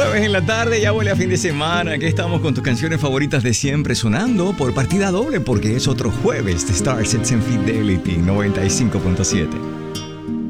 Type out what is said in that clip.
Jueves en la tarde, ya huele a fin de semana. Aquí estamos con tus canciones favoritas de siempre sonando por partida doble porque es otro jueves de Star Sets en Fidelity 95.7.